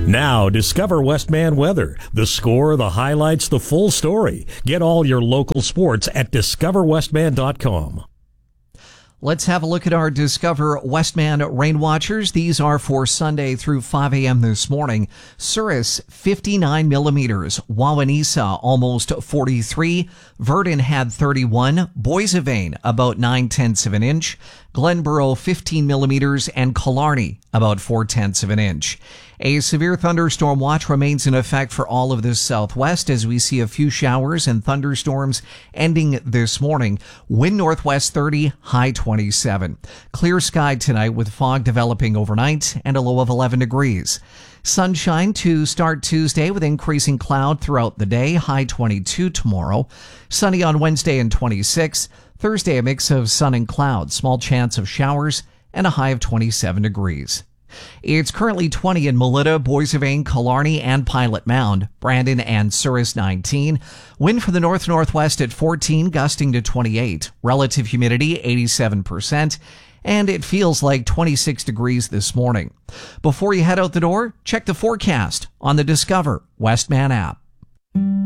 Now, discover Westman weather. The score, the highlights, the full story. Get all your local sports at discoverwestman.com. Let's have a look at our Discover Westman rain watchers. These are for Sunday through 5 a.m. this morning. Souris, 59 millimeters. Wawanesa, almost 43. Verdon had 31. Boissevain, about 9/10 of an inch. Glenboro, 15 millimeters. And Killarney, about 4/10 of an inch. A severe thunderstorm watch remains in effect for all of the southwest as we see a few showers and thunderstorms ending this morning. Wind northwest 30, high 27. Clear sky tonight with fog developing overnight and a low of 11 degrees. Sunshine to start Tuesday with increasing cloud throughout the day, high 22 tomorrow. Sunny on Wednesday and 26. Thursday, a mix of sun and cloud, small chance of showers, and a high of 27 degrees. It's currently 20 in Melita, Boissevain, Killarney, and Pilot Mound. Brandon and Souris 19. Wind from the north-northwest at 14, gusting to 28. Relative humidity 87%. And it feels like 26 degrees this morning. Before you head out the door, check the forecast on the Discover Westman app.